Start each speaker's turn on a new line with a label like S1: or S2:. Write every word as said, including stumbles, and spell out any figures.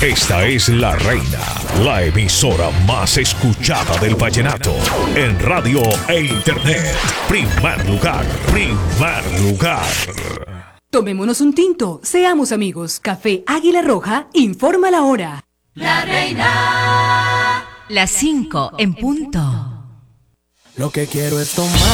S1: Esta es La Reina, la emisora más escuchada del vallenato en radio e internet. Primer lugar, primer lugar.
S2: Tomémonos un tinto, seamos amigos. Café Águila Roja informa la hora.
S3: La Reina.
S4: Las cinco en punto.
S5: Lo que quiero es tomar.